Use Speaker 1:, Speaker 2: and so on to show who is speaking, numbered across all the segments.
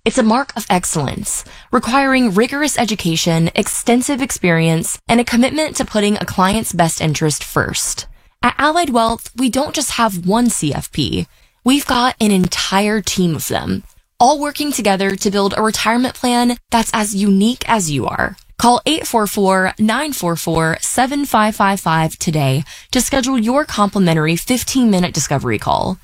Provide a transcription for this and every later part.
Speaker 1: It's a mark of excellence, requiring rigorous education, extensive experience, and a commitment to putting a client's best interest first. At Allied Wealth, we don't just have one CFP. We've got an entire team of them, all working together to build a retirement plan that's as unique as you are. Call 844-944-7555 today to schedule your complimentary 15-minute discovery call.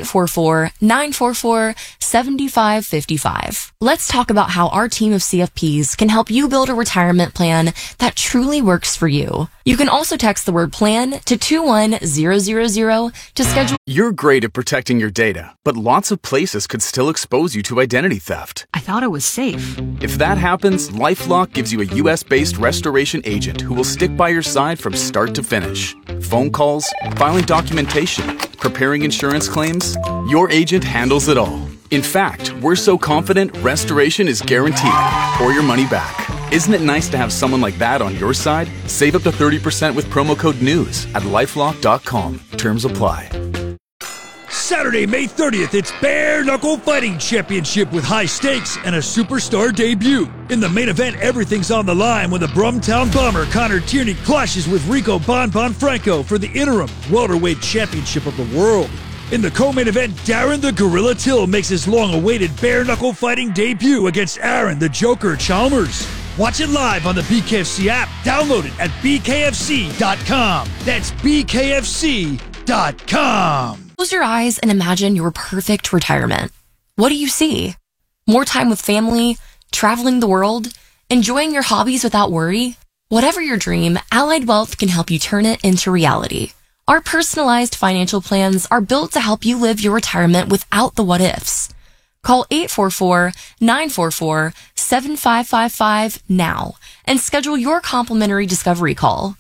Speaker 1: 844-944-7555. Let's talk about how our team of CFPs can help you build a retirement plan that truly works for you. You can also text the word plan to 21000 to schedule.
Speaker 2: You're great at protecting your data, but lots of places could still expose you to identity theft.
Speaker 3: I thought it was safe.
Speaker 2: If that happens, LifeLock gives you a US-based restoration agent who will stick by your side from start to finish. Phone calls, filing documentation, preparing insurance claims, your agent handles it all. In fact, we're so confident restoration is guaranteed or your money back. Isn't it nice to have someone like that on your side? Save up to 30% with promo code NEWS at lifelock.com. Terms apply.
Speaker 4: Saturday, May 30th, it's Bare Knuckle Fighting Championship with high stakes and a superstar debut. In the main event, everything's on the line when the Brumtown Bomber Connor Tierney clashes with Rico Bon Franco for the interim welterweight championship of the world. In the co-main event, Darren the Gorilla Till makes his long-awaited Bare Knuckle Fighting debut against Aaron the Joker Chalmers. Watch it live on the BKFC app. Download it at bkfc.com. That's bkfc.com.
Speaker 1: Close your eyes and imagine your perfect retirement. What do you see? More time with family, traveling the world, enjoying your hobbies without worry? Whatever your dream, Allied Wealth can help you turn it into reality. Our personalized financial plans are built to help you live your retirement without the what-ifs. Call 844-944-7555 now and schedule your complimentary discovery call.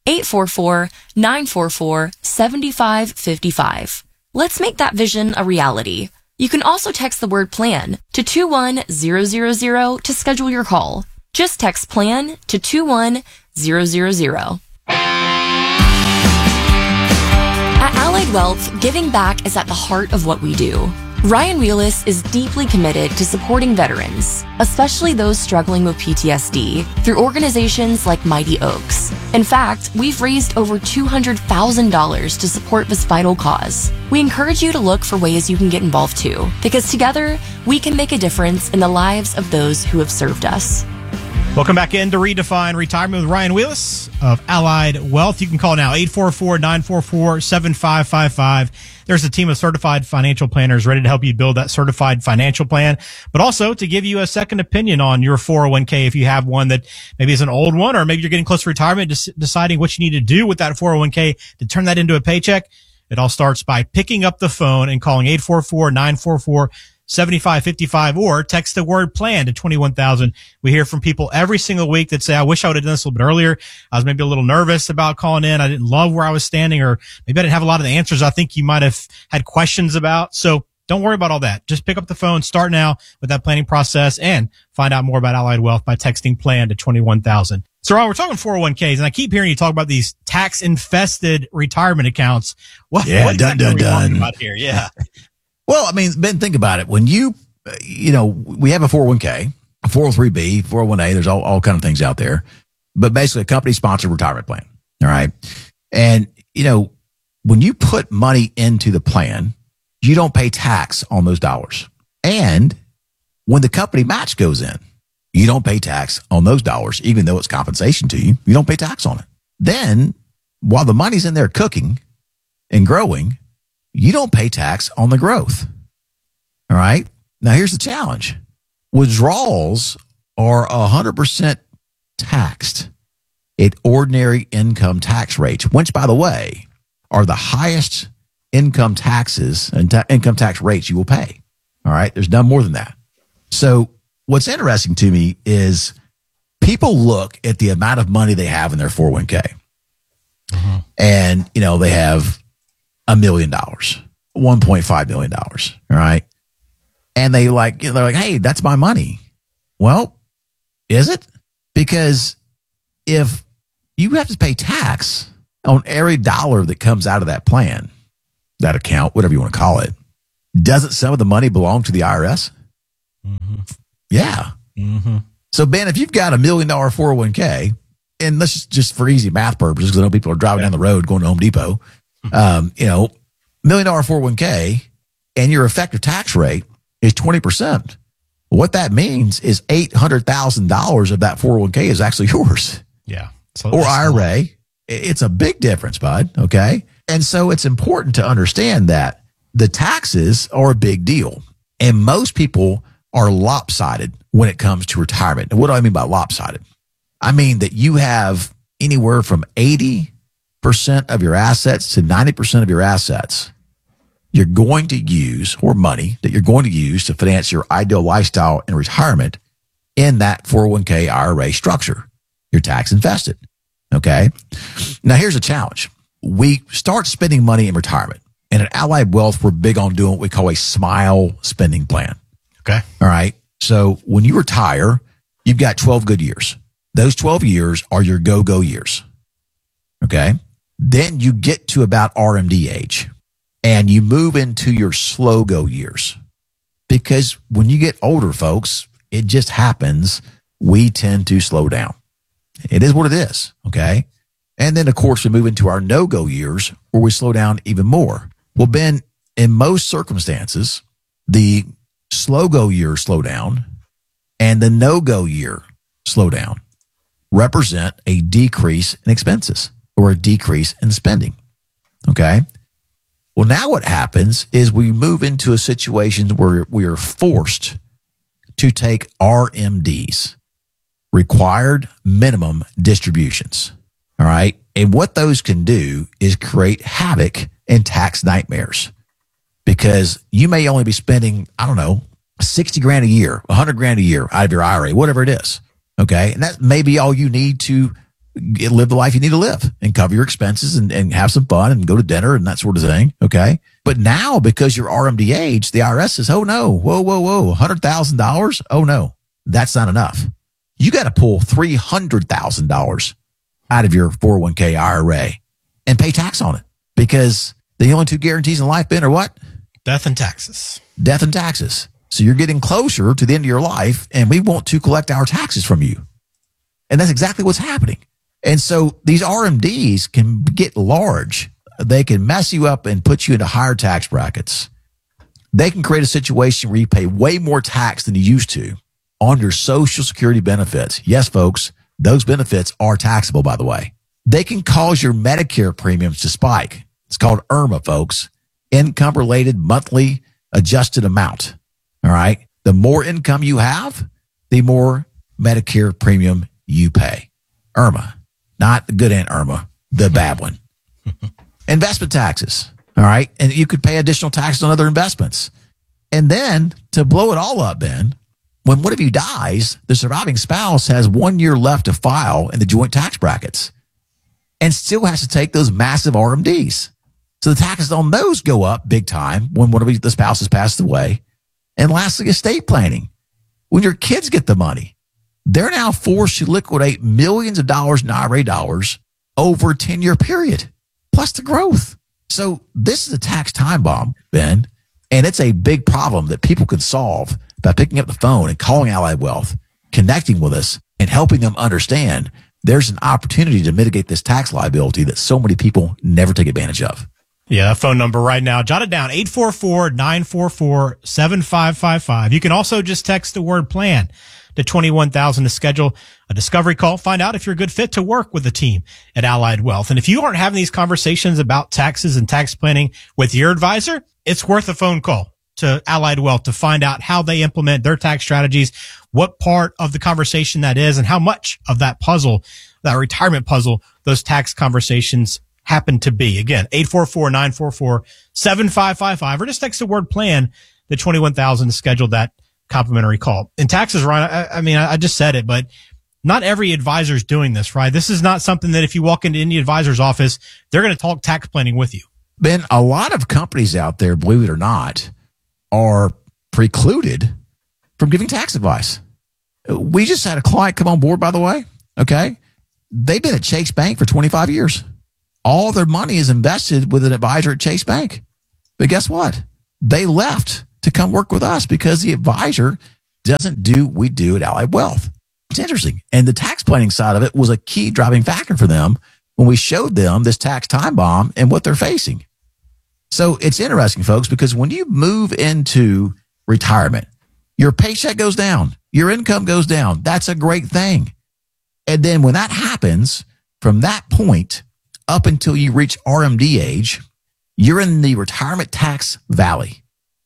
Speaker 1: 844-944-7555. Let's make that vision a reality. You can also text the word PLAN to 21000 to schedule your call. Just text PLAN to 21000. At Allied Wealth, giving back is at the heart of what we do. Ryan Wheelis is deeply committed to supporting veterans, especially those struggling with PTSD, through organizations like Mighty Oaks. In fact, we've raised over $200,000 to support this vital cause. We encourage you to look for ways you can get involved too, because together, we can make a difference in the lives of those who have served us.
Speaker 5: Welcome back in to Redefine Retirement with Ryan Wheelis of Allied Wealth. You can call now, 844-944-7555. There's a team of certified financial planners ready to help you build that certified financial plan, but also to give you a second opinion on your 401k if you have one that maybe is an old one, or maybe you're getting close to retirement, deciding what you need to do with that 401k to turn that into a paycheck. It all starts by picking up the phone and calling 844-944-7555 or text the word PLAN to 21,000. We hear from people every single week that say, I wish I would have done this a little bit earlier. I was maybe a little nervous about calling in. I didn't love where I was standing, or maybe I didn't have a lot of the answers I think you might have had questions about. So don't worry about all that. Just pick up the phone, start now with that planning process, and find out more about Allied Wealth by texting PLAN to 21,000. So Ron, we're talking 401ks, and I keep hearing you talk about these tax-infested retirement accounts. What
Speaker 6: Yeah,
Speaker 5: are we talking about here? Yeah.
Speaker 6: Well, I mean, Ben, think about it. When we have a 401k, a 403b, 401a, there's all kind of things out there, but basically a company sponsored retirement plan. All right. And, when you put money into the plan, you don't pay tax on those dollars. And when the company match goes in, you don't pay tax on those dollars, even though it's compensation to you. You don't pay tax on it. Then while the money's in there cooking and growing, you don't pay tax on the growth. All right. Now here's the challenge. Withdrawals are 100% taxed at ordinary income tax rates, which, by the way, are the highest income taxes and income tax rates you will pay. All right. There's none more than that. So what's interesting to me is people look at the amount of money they have in their 401k. And, they have $1 million, $1.5 million. All right. And they're like, hey, that's my money. Well, is it? Because if you have to pay tax on every dollar that comes out of that plan, that account, whatever you want to call it, doesn't some of the money belong to the IRS? Yeah. So, Ben, if you've got $1 million 401k, and let's just for easy math purposes, because I know people are driving down the road going to Home Depot, $1 million 401k, and your effective tax rate is 20%. What that means is $800,000 of that 401k is actually yours.
Speaker 5: Yeah. So
Speaker 6: or IRA. It's a big difference, bud. Okay. And so it's important to understand that the taxes are a big deal. And most people are lopsided when it comes to retirement. And what do I mean by lopsided? I mean that you have anywhere from 80% of your assets to 90% of your assets you're going to use, or money that you're going to use to finance your ideal lifestyle in retirement in that 401k IRA structure. You're tax invested. Okay. Now here's a challenge. We start spending money in retirement, and at Allied Wealth, we're big on doing what we call a SMILE spending plan.
Speaker 5: Okay.
Speaker 6: All right. So when you retire, you've got 12 good years. Those 12 years are your go-go years. Okay. Then you get to about RMD age and you move into your slow go years, because when you get older, folks, it just happens. We tend to slow down. It is what it is. Okay. And then of course we move into our no-go years where we slow down even more. Well, Ben, in most circumstances, the slow go year slow down and the no-go year slow down represent a decrease in expenses or a decrease in spending. Okay. Well, now what happens is we move into a situation where we are forced to take RMDs, required minimum distributions. All right. And what those can do is create havoc and tax nightmares, because you may only be spending, I don't know, 60 grand a year, 100 grand a year out of your IRA, whatever it is. Okay. And that may be all you need to live the life you need to live and cover your expenses and have some fun and go to dinner and that sort of thing. Okay. But now, because you're RMD age, the IRS says, oh no, whoa, $100,000. Oh no, that's not enough. You got to pull $300,000 out of your 401k IRA and pay tax on it, because the only two guarantees in life, Ben, are what?
Speaker 5: Death and taxes.
Speaker 6: Death and taxes. So you're getting closer to the end of your life, and we want to collect our taxes from you. And that's exactly what's happening. And so these RMDs can get large. They can mess you up and put you into higher tax brackets. They can create a situation where you pay way more tax than you used to on your Social Security benefits. Yes, folks, those benefits are taxable, by the way. They can cause your Medicare premiums to spike. It's called IRMA, folks. Income related monthly adjusted amount. All right. The more income you have, the more Medicare premium you pay. IRMA, not the good Aunt Irma, the bad one. Investment taxes. All right. And you could pay additional taxes on other investments. And then to blow it all up, Ben, when one of you dies, the surviving spouse has 1 year left to file in the joint tax brackets and still has to take those massive RMDs. So the taxes on those go up big time when one of the spouses passes away. And lastly, estate planning. When your kids get the money, they're now forced to liquidate millions of dollars in IRA dollars over a 10-year period, plus the growth. So this is a tax time bomb, Ben, and it's a big problem that people can solve by picking up the phone and calling Allied Wealth, connecting with us, and helping them understand there's an opportunity to mitigate this tax liability that so many people never take advantage of.
Speaker 5: Yeah, that phone number right now. Jot it down, 844-944-7555. You can also just text the word plan to 21,000 to schedule a discovery call. Find out if you're a good fit to work with the team at Allied Wealth. And if you aren't having these conversations about taxes and tax planning with your advisor, it's worth a phone call to Allied Wealth to find out how they implement their tax strategies, what part of the conversation that is, and how much of that puzzle, that retirement puzzle, those tax conversations happen to be. Again, 844-944-7555, or just text the word plan to 21,000 to schedule that complimentary call. In taxes, Ryan, I just said it, but not every advisor is doing this, right? This is not something that if you walk into any advisor's office, they're going to talk tax planning with you.
Speaker 6: Ben, a lot of companies out there, believe it or not, are precluded from giving tax advice. We just had a client come on board, by the way. Okay. They've been at Chase Bank for 25 years. All their money is invested with an advisor at Chase Bank. But guess what? They left to come work with us because the advisor doesn't do what we do at Allied Wealth. It's interesting. And the tax planning side of it was a key driving factor for them when we showed them this tax time bomb and what they're facing. So it's interesting, folks, because when you move into retirement, your paycheck goes down, your income goes down. That's a great thing. And then when that happens, from that point up until you reach RMD age, you're in the retirement tax valley.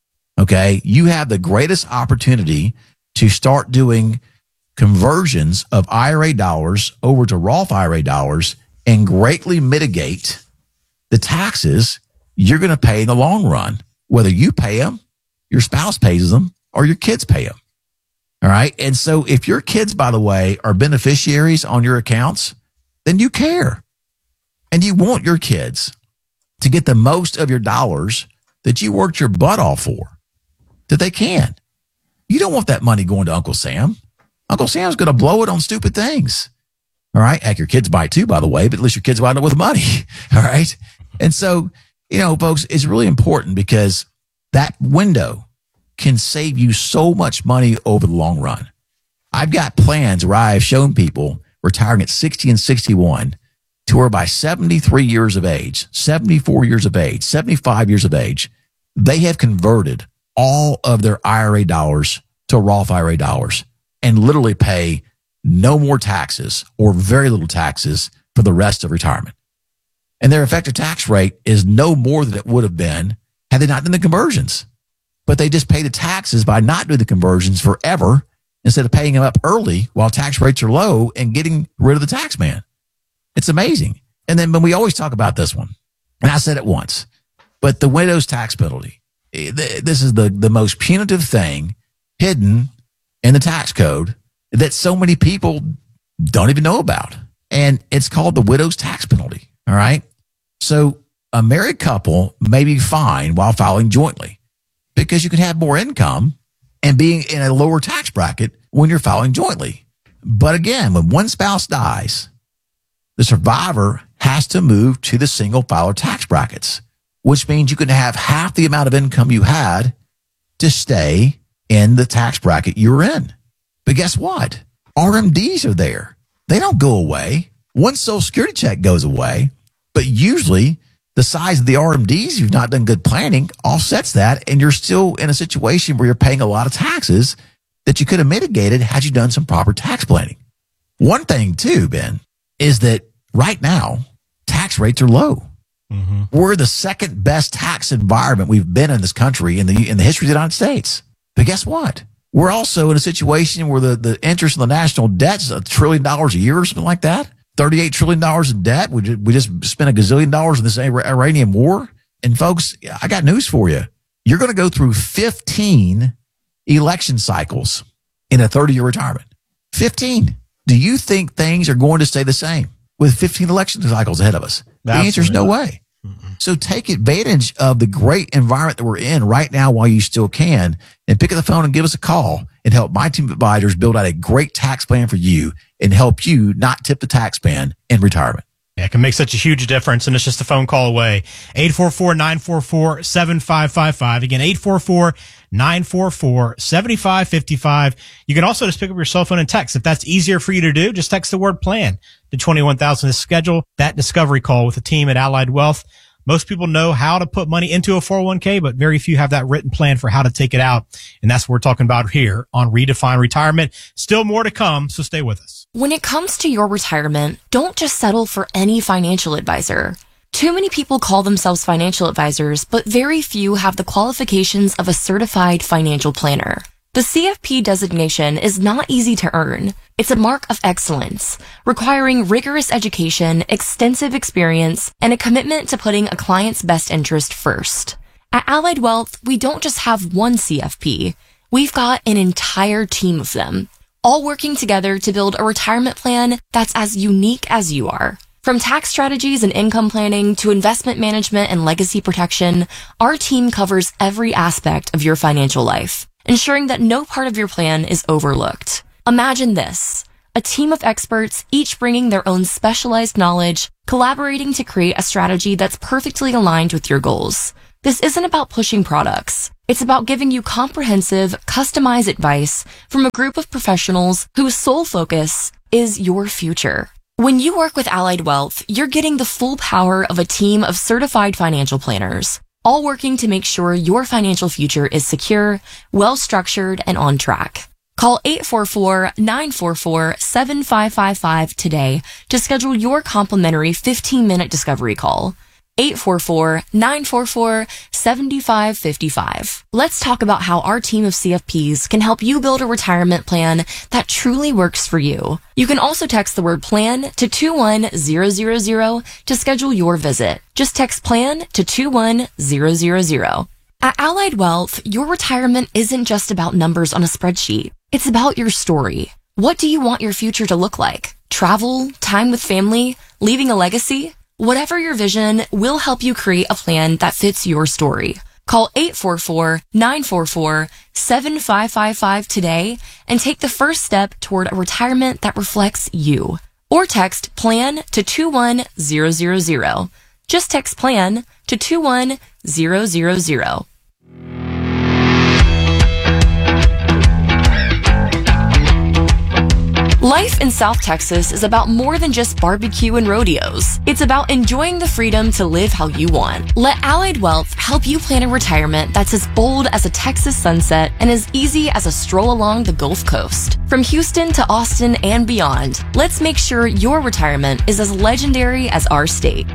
Speaker 6: Okay. You have the greatest opportunity to start doing conversions of IRA dollars over to Roth IRA dollars and greatly mitigate the taxes you're going to pay in the long run, whether you pay them, your spouse pays them, or your kids pay them. All right. And so if your kids, by the way, are beneficiaries on your accounts, then you care. And you want your kids to get the most of your dollars that you worked your butt off for, that they can. You don't want that money going to Uncle Sam. Uncle Sam's going to blow it on stupid things. All right. Heck, your kids buy too, by the way, but at least your kids wind up with money. All right. And so, folks, it's really important because that window can save you so much money over the long run. I've got plans where I've shown people retiring at 60 and 61 to where by 73 years of age, 74 years of age, 75 years of age, they have converted all of their IRA dollars to Roth IRA dollars and literally pay no more taxes or very little taxes for the rest of retirement. And their effective tax rate is no more than it would have been had they not done the conversions. But they just pay the taxes by not doing the conversions forever instead of paying them up early while tax rates are low and getting rid of the tax man. It's amazing. And then when we always talk about this one, and I said it once, but the widow's tax penalty, this is the most punitive thing hidden in the tax code that so many people don't even know about. And it's called the widow's tax penalty. All right. So a married couple may be fine while filing jointly because you can have more income and being in a lower tax bracket when you're filing jointly. But again, when one spouse dies, the survivor has to move to the single filer tax brackets, which means you can have half the amount of income you had to stay in the tax bracket you're in. But guess what? RMDs are there. They don't go away. One Social Security check goes away, but usually the size of the RMDs, you've not done good planning, offsets that, and you're still in a situation where you're paying a lot of taxes that you could have mitigated had you done some proper tax planning. One thing too, Ben, is that right now, tax rates are low. Mm-hmm. We're the second best tax environment we've been in this country in the history of the United States. But guess what? We're also in a situation where the interest on the national debt is $1 trillion a year or something like that. $38 trillion in debt. We just spent $1 gazillion in this Iranian war. And folks, I got news for you. You're going to go through 15 election cycles in a 30-year retirement. 15. Do you think things are going to stay the same with 15 election cycles ahead of us? The answer is no way. So take advantage of the great environment that we're in right now while you still can, and pick up the phone and give us a call and help my team of advisors build out a great tax plan for you and help you not tip the tax man in retirement.
Speaker 5: Yeah, it can make such a huge difference, and it's just a phone call away. 844-944-7555. Again, 844-944-7555. You can also just pick up your cell phone and text. If that's easier for you to do, just text the word plan to 21,000 to schedule that discovery call with the team at Allied Wealth. Most people know how to put money into a 401k, but very few have that written plan for how to take it out. And that's what we're talking about here on Redefine Retirement. Still more to come, so stay with us.
Speaker 1: When it comes to your retirement, don't just settle for any financial advisor. Too many people call themselves financial advisors, but very few have the qualifications of a certified financial planner. The CFP designation is not easy to earn. It's a mark of excellence, requiring rigorous education, extensive experience, and a commitment to putting a client's best interest first. At Allied Wealth, we don't just have one CFP. We've got an entire team of them, all working together to build a retirement plan that's as unique as you are. From tax strategies and income planning to investment management and legacy protection, our team covers every aspect of your financial life, ensuring that no part of your plan is overlooked. Imagine this: a team of experts, each bringing their own specialized knowledge, collaborating to create a strategy that's perfectly aligned with your goals. This isn't about pushing products. It's about giving you comprehensive, customized advice from a group of professionals whose sole focus is your future. When you work with Allied Wealth, you're getting the full power of a team of certified financial planners, all working to make sure your financial future is secure, well-structured, and on track. Call 844-944-7555 today to schedule your complimentary 15-minute discovery call. 844-944-7555. Let's talk about how our team of CFPs can help you build a retirement plan that truly works for you. You can also text the word PLAN to 21000 to schedule your visit. Just text PLAN to 21000. At Allied Wealth, your retirement isn't just about numbers on a spreadsheet. It's about your story. What do you want your future to look like? Travel, time with family, leaving a legacy? Whatever your vision, we'll help you create a plan that fits your story. Call 844-944-7555 today and take the first step toward a retirement that reflects you. Or text PLAN to 21000. Just text PLAN to 21000. Life in South Texas is about more than just barbecue and rodeos. It's about enjoying the freedom to live how you want. Let Allied Wealth help you plan a retirement that's as bold as a Texas sunset and as easy as a stroll along the Gulf Coast. From Houston to Austin and beyond, let's make sure your retirement is as legendary as our state.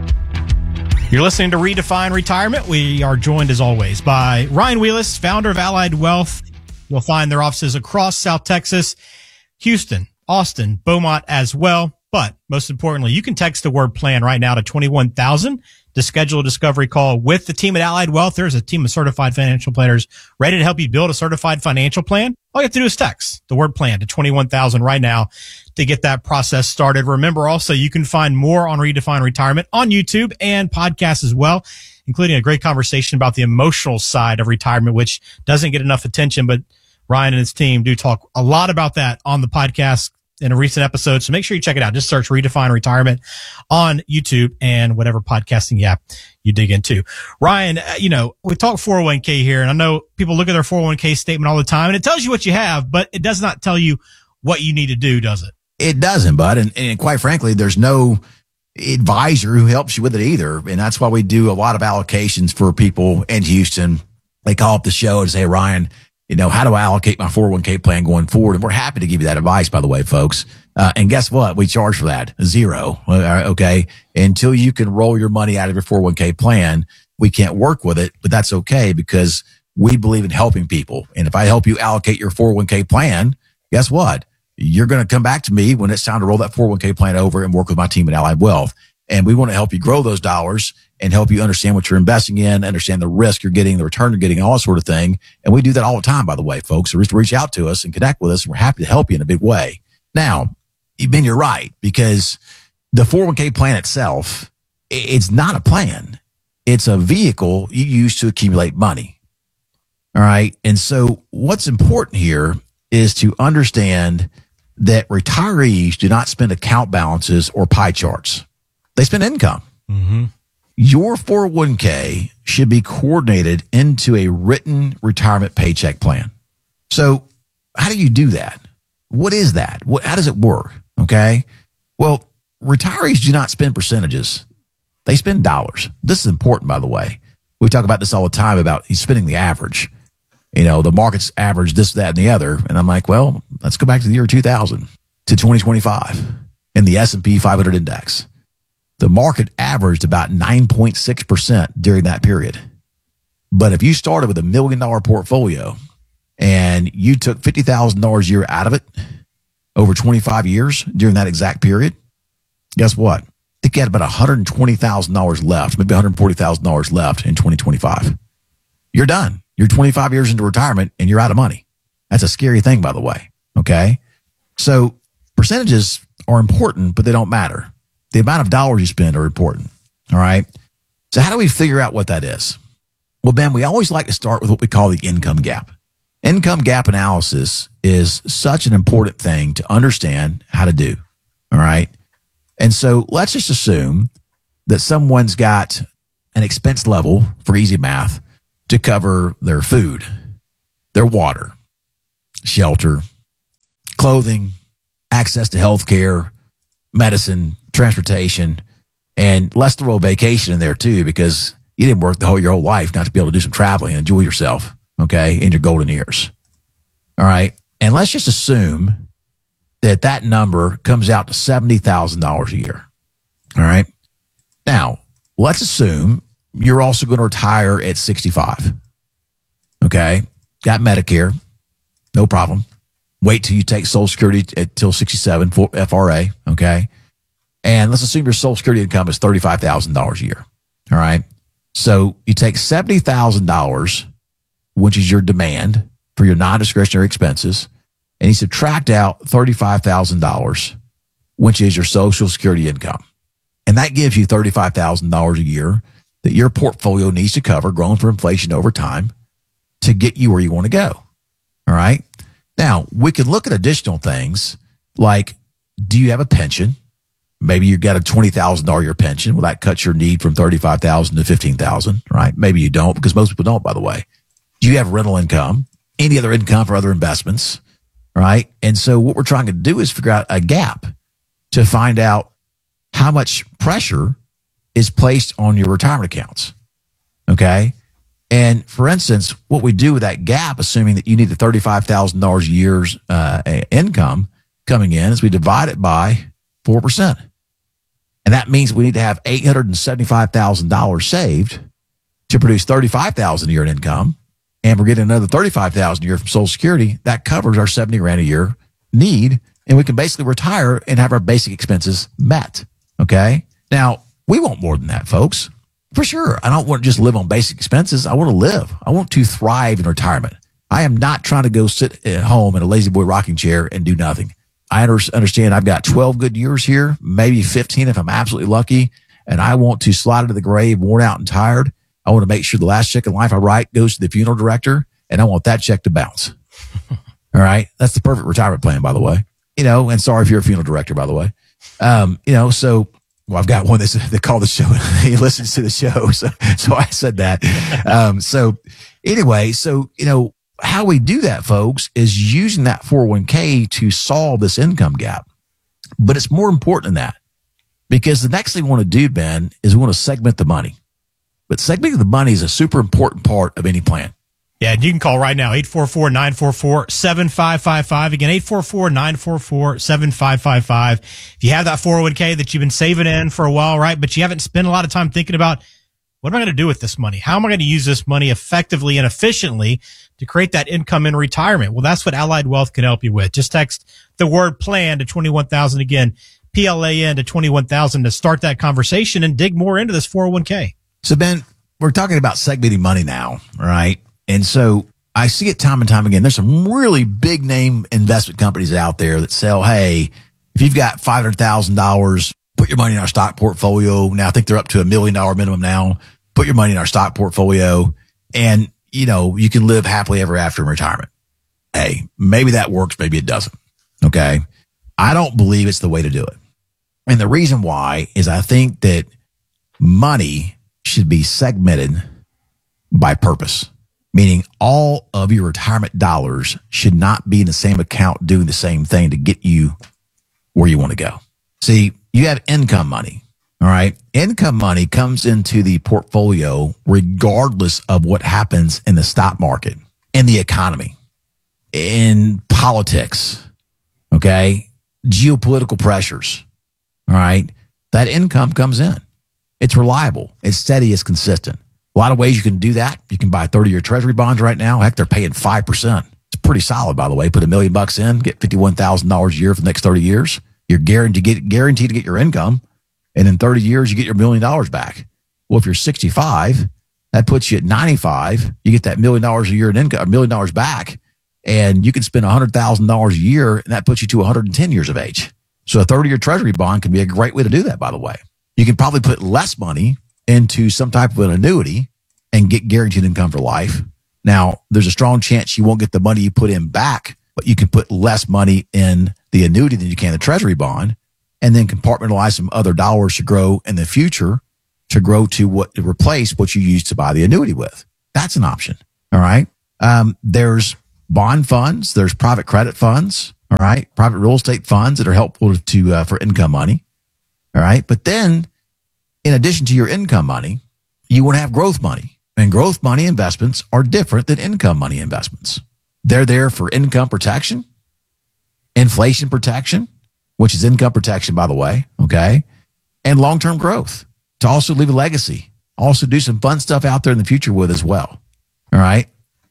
Speaker 5: You're listening to Redefine Retirement. We are joined, as always, by Ryan Wheelis, founder of Allied Wealth. You'll find their offices across South Texas, Houston, Austin, Beaumont as well. But most importantly, you can text the word PLAN right now to 21,000 to schedule a discovery call with the team at Allied Wealth. There's a team of certified financial planners ready to help you build a certified financial plan. All you have to do is text the word PLAN to 21,000 right now to get that process started. Remember also, you can find more on Redefine Retirement on YouTube and podcasts as well, including a great conversation about the emotional side of retirement, which doesn't get enough attention, but Ryan and his team do talk a lot about that on the podcast in a recent episode. So make sure you check it out. Just search Redefine Retirement on YouTube and whatever podcasting app you dig into. Ryan, we talk 401k here, and I know people look at their 401k statement all the time, and it tells you what you have, but it does not tell you what you need to do, does it?
Speaker 6: It doesn't, bud. And quite frankly, there's no advisor who helps you with it either. And that's why we do a lot of allocations for people in Houston. They call up the show and say, Ryan, how do I allocate my 401k plan going forward? And we're happy to give you that advice, by the way, folks. And guess what? We charge for that. $0. Okay. Until you can roll your money out of your 401k plan, we can't work with it, but that's okay because we believe in helping people. And if I help you allocate your 401k plan, guess what? You're going to come back to me when it's time to roll that 401k plan over and work with my team at Allied Wealth. And we want to help you grow those dollars and help you understand what you're investing in, understand the risk you're getting, the return you're getting, and all that sort of thing. And we do that all the time, by the way, folks. So just reach out to us and connect with us. And we're happy to help you in a big way. Now, Ben, you're right, because the 401k plan itself, it's not a plan. It's a vehicle you use to accumulate money. All right. And so what's important here is to understand that retirees do not spend account balances or pie charts. They spend income. Mm-hmm. Your 401k should be coordinated into a written retirement paycheck plan. So how do you do that? What is that? How does it work? Okay. Well, retirees do not spend percentages. They spend dollars. This is important, by the way. We talk about this all the time about spending the average. The market's average this, that, and the other. And I'm like, well, let's go back to the year 2000 to 2025 in the S&P 500 index. The market averaged about 9.6% during that period. But if you started with $1 million portfolio and you took $50,000 a year out of it over 25 years during that exact period, guess what? I think you had about $120,000 left, maybe $140,000 left in 2025. You're done. You're 25 years into retirement and you're out of money. That's a scary thing, by the way. Okay. So percentages are important, but they don't matter. The amount of dollars you spend are important. All right. So how do we figure out what that is? Well, Ben, we always like to start with what we call the income gap. Income gap analysis is such an important thing to understand how to do. All right. And so let's just assume that someone's got an expense level for easy math to cover their food, their water, shelter, clothing, access to health care, medicine, transportation, and let's throw a vacation in there too, because you didn't work your whole life not to be able to do some traveling and enjoy yourself, okay, in your golden years. All right. And let's just assume that number comes out to $70,000 a year. All right. Now, let's assume you're also going to retire at 65. Okay. Got Medicare. No problem. Wait till you take Social Security till 67 for FRA. Okay. And let's assume your Social Security income is $35,000 a year. All right. So you take $70,000, which is your demand for your non-discretionary expenses, and you subtract out $35,000, which is your Social Security income. And that gives you $35,000 a year that your portfolio needs to cover, growing for inflation over time, to get you where you want to go. All right. Now, we can look at additional things like, do you have a pension? Maybe you've got a $20,000 a year pension. Well, that cuts your need from $35,000 to $15,000, right? Maybe you don't, because most people don't, by the way. Do you have rental income? Any other income for other investments? Right. And so what we're trying to do is figure out a gap to find out how much pressure is placed on your retirement accounts. Okay. And for instance, what we do with that gap, assuming that you need the $35,000 a year's income coming in, is we divide it by 4%. And that means we need to have $875,000 saved to produce $35,000 a year in income. And we're getting another $35,000 a year from Social Security. That covers our $70,000 a year need. And we can basically retire and have our basic expenses met. Okay. Now, we want more than that, folks. For sure. I don't want to just live on basic expenses. I want to live. I want to thrive in retirement. I am not trying to go sit at home in a lazy boy rocking chair and do nothing. I understand I've got 12 good years here, maybe 15 if I'm absolutely lucky, and I want to slide into the grave worn out and tired. I want to make sure the last check in life I write goes to the funeral director, and I want that check to bounce. All right? That's the perfect retirement plan, by the way. And sorry if you're a funeral director, by the way. So I've got one that called the show. He listens to the show, so I said that. How we do that, folks, is using that 401k to solve this income gap. But it's more important than that, because the next thing we want to do, Ben, is we want to segment the money. But segmenting the money is a super important part of any plan.
Speaker 5: Yeah, and you can call right now, 844-944-7555. Again, 844-944-7555. If you have that 401k that you've been saving in for a while, right, but you haven't spent a lot of time thinking about, what am I going to do with this money? How am I going to use this money effectively and efficiently to create that income in retirement? Well, that's what Allied Wealth can help you with. Just text the word PLAN to 21,000. Again, PLAN to 21,000 to start that conversation and dig more into this 401k.
Speaker 6: So, Ben, we're talking about segmenting money now, right? And so I see it time and time again. There's some really big name investment companies out there that sell, hey, if you've got $500,000, put your money in our stock portfolio. Now, I think they're up to $1 million minimum now. Put your money in our stock portfolio, and, you can live happily ever after in retirement. Hey, maybe that works. Maybe it doesn't. Okay. I don't believe it's the way to do it. And the reason why is I think that money should be segmented by purpose, meaning all of your retirement dollars should not be in the same account doing the same thing to get you where you want to go. See, you have income money. All right. Income money comes into the portfolio regardless of what happens in the stock market, in the economy, in politics. Okay. Geopolitical pressures. All right. That income comes in. It's reliable. It's steady. It's consistent. A lot of ways you can do that. You can buy 30-year treasury bonds right now. Heck, they're paying 5%. It's pretty solid, by the way. Put $1 million in, get $51,000 a year for the next 30 years. You're guaranteed to get your income. And in 30 years, you get your $1 million back. Well, if you're 65, that puts you at 95. You get that $1 million a year in income, $1 million back, and you can spend $100,000 a year, and that puts you to 110 years of age. So a 30-year treasury bond can be a great way to do that, by the way. You can probably put less money into some type of an annuity and get guaranteed income for life. Now, there's a strong chance you won't get the money you put in back, but you can put less money in the annuity than you can the treasury bond, and then compartmentalize some other dollars to grow in the future to grow to replace what you used to buy the annuity with. That's an option. All right. There's bond funds. There's private credit funds. All right. Private real estate funds that are helpful for income money. All right. But then in addition to your income money, you want to have growth money, and growth money investments are different than income money investments. They're there for income protection, inflation protection, which is income protection, by the way. Okay. And long-term growth to also leave a legacy, also do some fun stuff out there in the future with as well. All right.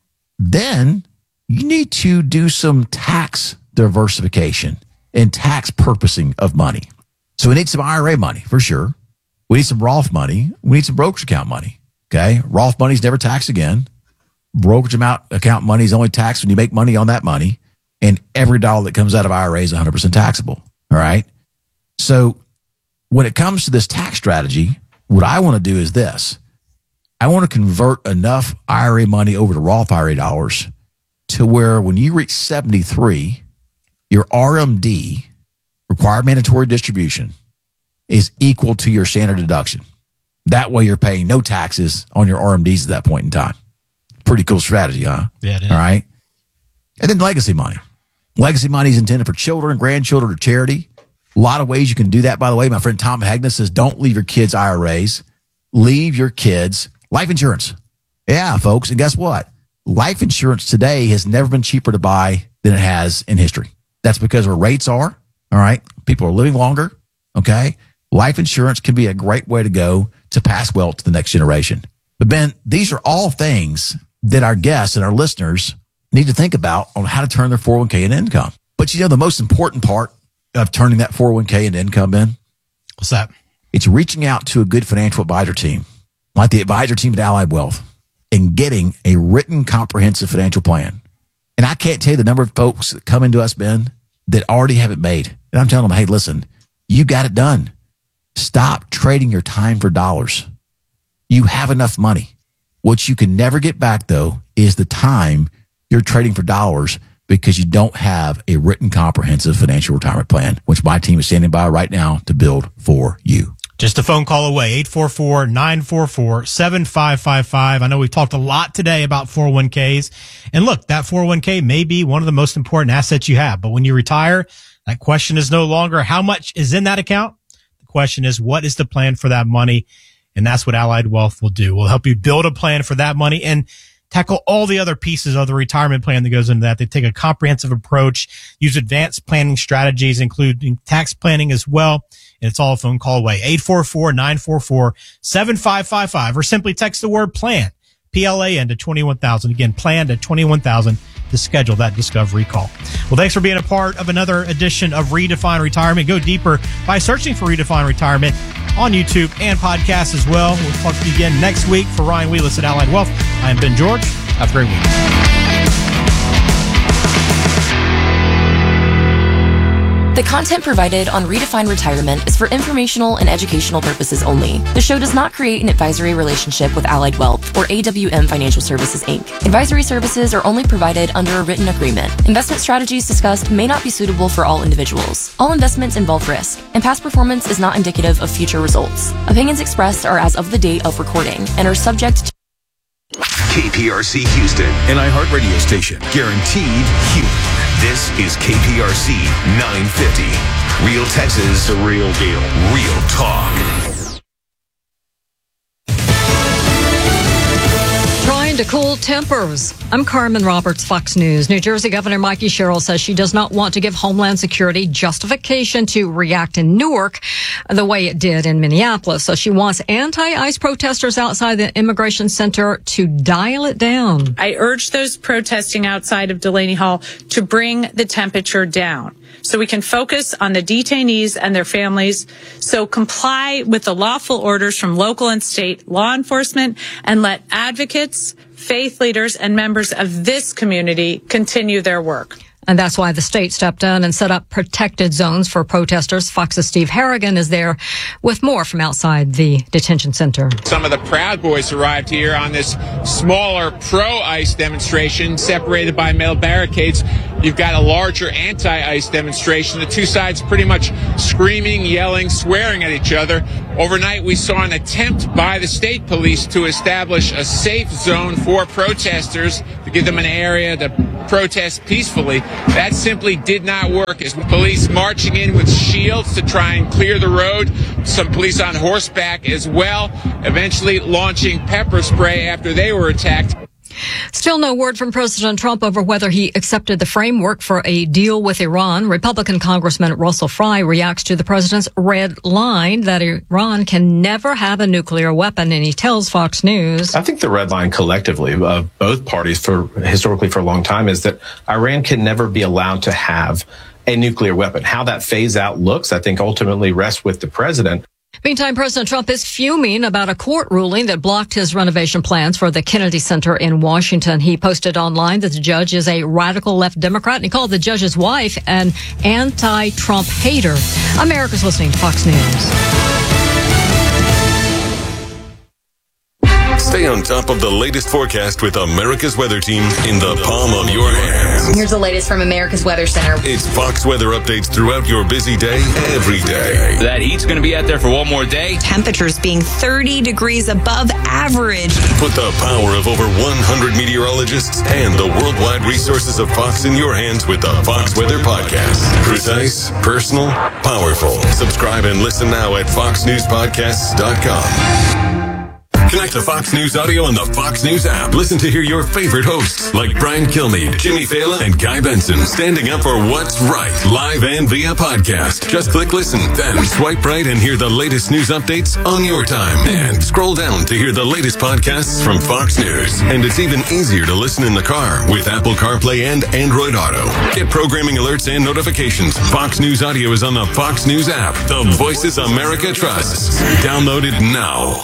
Speaker 6: Then you need to do some tax diversification and tax purposing of money. So we need some IRA money for sure. We need some Roth money. We need some brokerage account money. Okay. Roth money is never taxed again. Brokerage account money is only taxed when you make money on that money. And every dollar that comes out of IRA is 100% taxable. All right. So when it comes to this tax strategy, what I want to do is this. I want to convert enough IRA money over to Roth IRA dollars to where when you reach 73, your RMD, required mandatory distribution, is equal to your standard deduction. That way you're paying no taxes on your RMDs at that point in time. Pretty cool strategy, huh?
Speaker 5: Yeah, it is.
Speaker 6: All right. And then legacy money. Legacy money is intended for children, grandchildren, or charity. A lot of ways you can do that, by the way. My friend Tom Hagnes says, don't leave your kids IRAs. Leave your kids life insurance. Yeah, folks. And guess what? Life insurance today has never been cheaper to buy than it has in history. That's because where rates are. All right. People are living longer. Okay. Life insurance can be a great way to go to pass wealth to the next generation. But Ben, these are all things that our guests and our listeners need to think about on how to turn their 401k into income. But the most important part of turning that 401k into income, Ben?
Speaker 5: What's that?
Speaker 6: It's reaching out to a good financial advisor team, like the advisor team at Allied Wealth, and getting a written comprehensive financial plan. And I can't tell you the number of folks that come into us, Ben, that already have it made. And I'm telling them, hey, listen, you got it done. Stop trading your time for dollars. You have enough money. What you can never get back, though, is the time you're trading for dollars because you don't have a written comprehensive financial retirement plan, which my team is standing by right now to build for you.
Speaker 5: Just a phone call away, 844-944-7555. I know we've talked a lot today about 401ks. And look, that 401k may be one of the most important assets you have. But when you retire, that question is no longer how much is in that account. The question is, what is the plan for that money? And that's what Allied Wealth will do. We'll help you build a plan for that money and tackle all the other pieces of the retirement plan that goes into that. They take a comprehensive approach, use advanced planning strategies, including tax planning as well. And it's all a phone call away. 844-944-7555, or simply text the word PLAN, PLAN, to 21,000. Again, PLAN to 21,000 to schedule that discovery call. Well, thanks for being a part of another edition of Redefine Retirement. Go deeper by searching for Redefine Retirement on YouTube and podcasts as well. We'll talk to you again next week. For Ryan Wheelis at Allied Wealth, I am Ben George. Have a great week.
Speaker 1: The content provided on Redefine Retirement is for informational and educational purposes only. The show does not create an advisory relationship with Allied Wealth or AWM Financial Services, Inc. Advisory services are only provided under a written agreement. Investment strategies discussed may not be suitable for all individuals. All investments involve risk, and past performance is not indicative of future results. Opinions expressed are as of the date of recording and are subject to
Speaker 3: KPRC Houston,
Speaker 2: An iHeartRadio station.
Speaker 3: guaranteed human. This is KPRC 950. Real Texas, the real deal, real talk.
Speaker 7: Trying to cool tempers. I'm Carmen Roberts, Fox News. New Jersey Governor Mikey Sherrill says she does not want to give Homeland Security justification to react in Newark the way it did in Minneapolis. So she wants anti-ICE protesters outside the immigration center to dial it down.
Speaker 8: I urge those protesting outside of Delaney Hall to bring the temperature down so we can focus on the detainees and their families. So comply with the lawful orders from local and state law enforcement and let advocates, faith leaders, and members of this community continue their work.
Speaker 7: And that's why the state stepped in and set up protected zones for protesters. Fox's Steve Harrigan is there with more from outside the detention center.
Speaker 9: Some of the Proud Boys arrived here on this smaller pro-ICE demonstration separated by metal barricades. You've got a larger anti-ICE demonstration. The two sides pretty much screaming, yelling, swearing at each other. Overnight, we saw an attempt by the state police to establish a safe zone for protesters to give them an area to protest peacefully. That simply did not work, as police marching in with shields to try and clear the road, some police on horseback as well, eventually launching pepper spray after they were attacked.
Speaker 7: Still no word from President Trump over whether he accepted the framework for a deal with Iran. Republican Congressman Russell Fry reacts to the president's red line that Iran can never have a nuclear weapon, and he tells Fox News,
Speaker 10: I think the red line collectively of both parties historically for a long time is that Iran can never be allowed to have a nuclear weapon. How that phase out looks, I think ultimately rests with the president.
Speaker 7: Meantime, President Trump is fuming about a court ruling that blocked his renovation plans for the Kennedy Center in Washington. He posted online that the judge is a radical left Democrat, and he called the judge's wife an anti-Trump hater. America's listening to Fox News.
Speaker 3: Stay on top of the latest forecast with America's Weather Team in the palm of your hands.
Speaker 11: Here's the latest from America's Weather Center.
Speaker 3: It's Fox weather updates throughout your busy day, every day.
Speaker 12: That heat's going to be out there for one more day.
Speaker 11: Temperatures being 30 degrees above average.
Speaker 3: Put the power of over 100 meteorologists and the worldwide resources of Fox in your hands with the Fox Weather Podcast. Precise, personal, powerful. Subscribe and listen now at foxnewspodcasts.com. Connect to Fox News Audio on the Fox News app. Listen to hear your favorite hosts like Brian Kilmeade, Jimmy Fallon, and Guy Benson standing up for what's right, live and via podcast. Just click listen, then swipe right and hear the latest news updates on your time. And scroll down to hear the latest podcasts from Fox News. And it's even easier to listen in the car with Apple CarPlay and Android Auto. Get programming alerts and notifications. Fox News Audio is on the Fox News app. The voices America trusts. Download it now.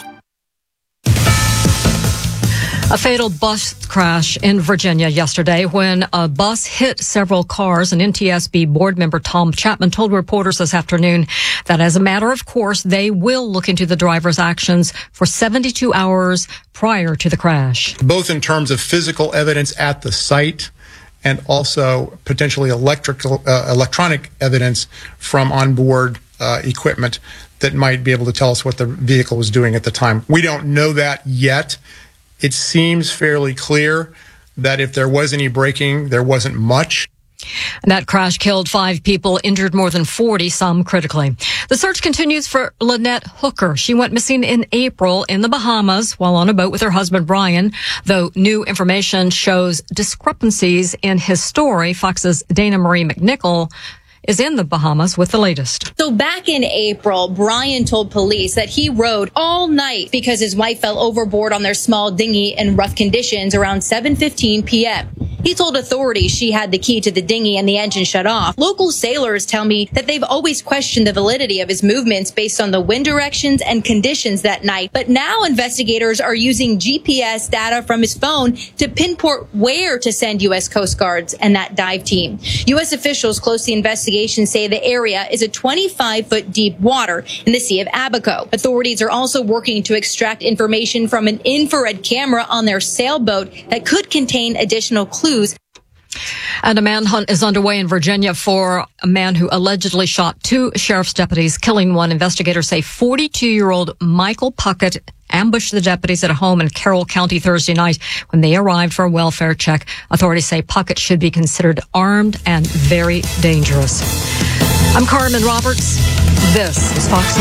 Speaker 7: A fatal bus crash in Virginia yesterday when a bus hit several cars. An NTSB board member, Tom Chapman, told reporters this afternoon that as a matter of course, they will look into the driver's actions for 72 hours prior to the crash.
Speaker 13: Both in terms of physical evidence at the site and also potentially electronic evidence from onboard equipment that might be able to tell us what the vehicle was doing at the time. We don't know that yet. It seems fairly clear that if there was any braking, there wasn't much.
Speaker 7: That crash killed 5 people, injured more than 40, some critically. The search continues for Lynette Hooker. She went missing in April in the Bahamas while on a boat with her husband, Brian. Though new information shows discrepancies in his story, Fox's Dana Marie McNichol is in the Bahamas with the latest.
Speaker 14: So back in April, Brian told police that he rowed all night because his wife fell overboard on their small dinghy in rough conditions around 7:15 p.m. He told authorities she had the key to the dinghy and the engine shut off. Local sailors tell me that they've always questioned the validity of his movements based on the wind directions and conditions that night. But now investigators are using GPS data from his phone to pinpoint where to send U.S. Coast Guards and that dive team. U.S. officials close to the investigation say the area is a 25-foot deep water in the Sea of Abaco. Authorities are also working to extract information from an infrared camera on their sailboat that could contain additional clues.
Speaker 7: And a manhunt is underway in Virginia for a man who allegedly shot 2 sheriff's deputies, killing one. Investigators say 42-year-old Michael Puckett ambushed the deputies at a home in Carroll County Thursday night when they arrived for a welfare check. Authorities say Puckett should be considered armed and very dangerous. I'm Carmen Roberts. This is Fox